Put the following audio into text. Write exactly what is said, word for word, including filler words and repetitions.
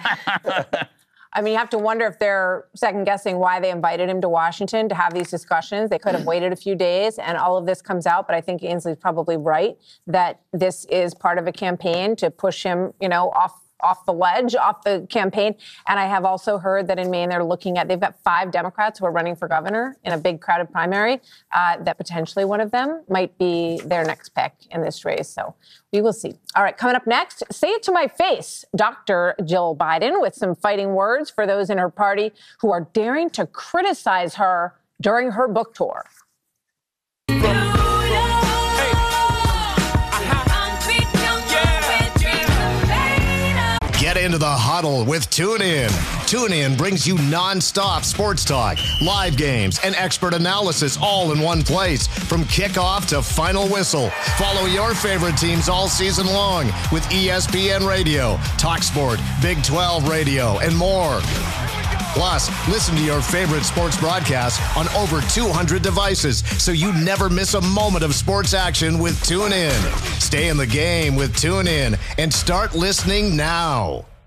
I mean, you have to wonder if they're second-guessing why they invited him to Washington to have these discussions. They could have waited a few days, and all of this comes out. But I think Ainsley's probably right that this is part of a campaign to push him, you know, off off the ledge, off the campaign. And I have also heard that in Maine, they're looking at, they've got five Democrats who are running for governor in a big crowded primary, uh, that potentially one of them might be their next pick in this race. So we will see. All right, coming up next, say it to my face, Doctor Jill Biden, with some fighting words for those in her party who are daring to criticize her during her book tour. Get into the huddle with TuneIn. TuneIn brings you nonstop sports talk, live games, and expert analysis all in one place. From kickoff to final whistle, follow your favorite teams all season long with E S P N Radio, TalkSport, Big twelve Radio, and more. Plus, listen to your favorite sports broadcasts on over two hundred devices so you never miss a moment of sports action with TuneIn. Stay in the game with TuneIn and start listening now.